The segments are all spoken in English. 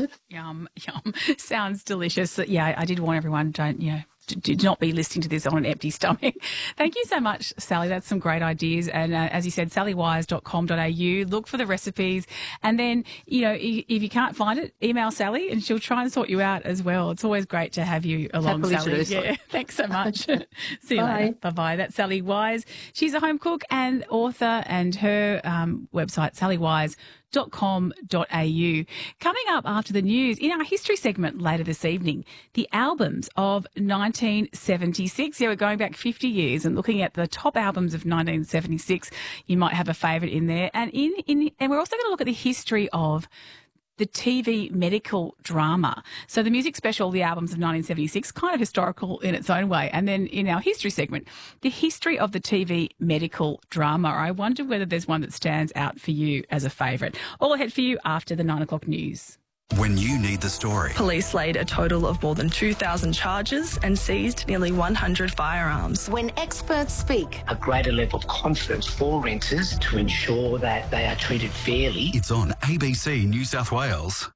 Yum, yum. Sounds delicious. Yeah, I did warn everyone, do not be listening to this on an empty stomach. Thank you so much, Sally. That's some great ideas. And as you said, sallywires.com.au. Look for the recipes. And then, if you can't find it, email Sally and she'll try and sort you out as well. It's always great to have you along, Happily Sally. Yeah, thanks so much. See you later. Bye-bye. That's Sally Wise. She's a home cook and author, and her website, sallywise.com.au. Coming up after the news, in our history segment later this evening, the albums of 1976. Yeah, we're going back 50 years and looking at the top albums of 1976. You might have a favourite in there. And and we're also going to look at the history of the TV medical drama. So the music special, the albums of 1976, kind of historical in its own way. And then in our history segment, the history of the TV medical drama. I wonder whether there's one that stands out for you as a favourite. All ahead for you after the 9 o'clock news. When you need the story. Police laid a total of more than 2,000 charges and seized nearly 100 firearms. When experts speak, a greater level of confidence for renters to ensure that they are treated fairly. It's on ABC New South Wales.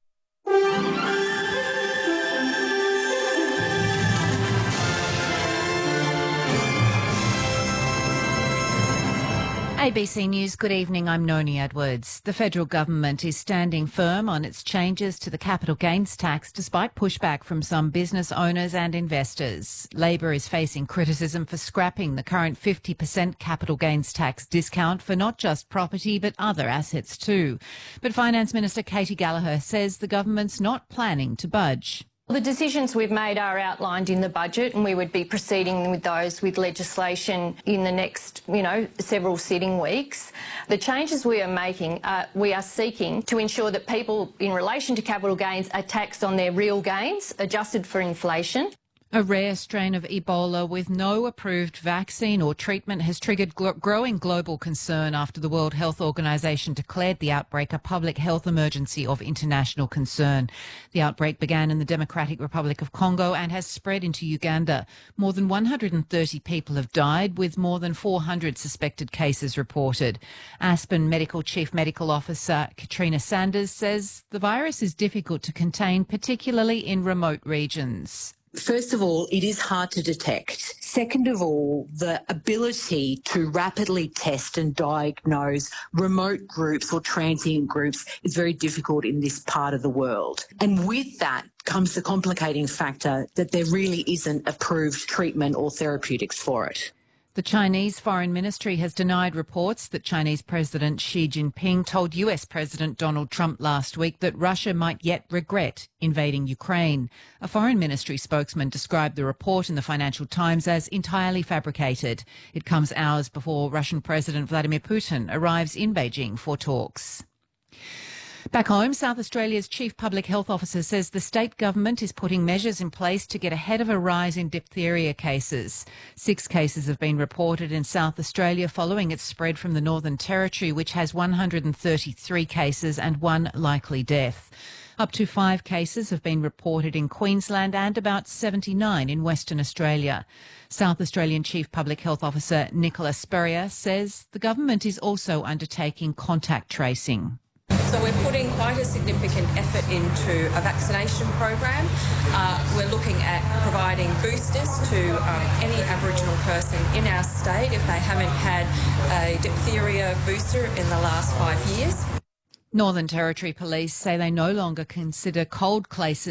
ABC News, good evening. I'm Noni Edwards. The federal government is standing firm on its changes to the capital gains tax despite pushback from some business owners and investors. Labor is facing criticism for scrapping the current 50% capital gains tax discount for not just property but other assets too. But Finance Minister Katy Gallagher says the government's not planning to budge. The decisions we've made are outlined in the budget, and we would be proceeding with those with legislation in the next, several sitting weeks. The changes we are making, we are seeking to ensure that people in relation to capital gains are taxed on their real gains, adjusted for inflation. A rare strain of Ebola with no approved vaccine or treatment has triggered growing global concern after the World Health Organization declared the outbreak a public health emergency of international concern. The outbreak began in the Democratic Republic of Congo and has spread into Uganda. More than 130 people have died, with more than 400 suspected cases reported. Aspen Medical Chief Medical Officer Katrina Sanders says the virus is difficult to contain, particularly in remote regions. First of all, it is hard to detect. Second of all, the ability to rapidly test and diagnose remote groups or transient groups is very difficult in this part of the world. And with that comes the complicating factor that there really isn't approved treatment or therapeutics for it. The Chinese Foreign Ministry has denied reports that Chinese President Xi Jinping told US President Donald Trump last week that Russia might yet regret invading Ukraine. A Foreign Ministry spokesman described the report in the Financial Times as entirely fabricated. It comes hours before Russian President Vladimir Putin arrives in Beijing for talks. Back home, South Australia's Chief Public Health Officer says the state government is putting measures in place to get ahead of a rise in diphtheria cases. 6 cases have been reported in South Australia following its spread from the Northern Territory, which has 133 cases and 1 likely death. Up to 5 cases have been reported in Queensland and about 79 in Western Australia. South Australian Chief Public Health Officer Nicola Spurrier says the government is also undertaking contact tracing. So we're putting quite a significant effort into a vaccination program. We're looking at providing boosters to any Aboriginal person in our state if they haven't had a diphtheria booster in the last 5 years. Northern Territory Police say they no longer consider cold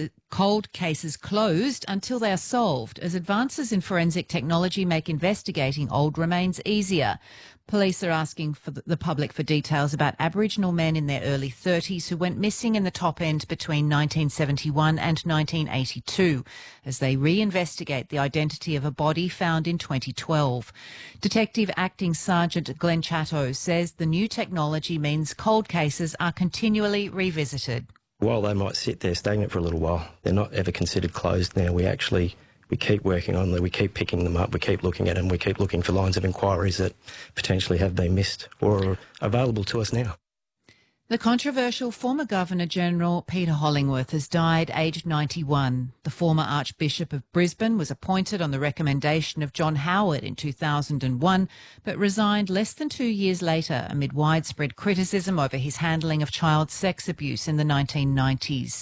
cases closed until they are solved, as advances in forensic technology make investigating old remains easier. Police are asking for the public for details about Aboriginal men in their early 30s who went missing in the top end between 1971 and 1982 as they reinvestigate the identity of a body found in 2012. Detective Acting Sergeant Glenn Chatto says the new technology means cold cases are continually revisited. While they might sit there stagnant for a little while, they're not ever considered closed now. We keep working on them, we keep picking them up, we keep looking at them, we keep looking for lines of inquiries that potentially have been missed or are available to us now. The controversial former Governor-General Peter Hollingworth has died aged 91. The former Archbishop of Brisbane was appointed on the recommendation of John Howard in 2001, but resigned less than 2 years later amid widespread criticism over his handling of child sex abuse in the 1990s.